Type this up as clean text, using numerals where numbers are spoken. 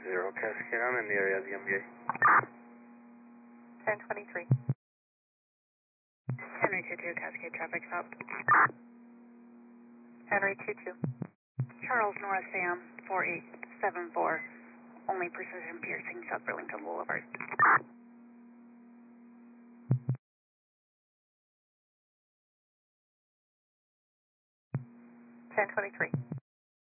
Cascade, I'm in the area of the MBA. 1023. Henry 22, Cascade traffic stop. Henry 22. Charles North Sam 4874. Only precision piercing South Burlington Boulevard. 1023.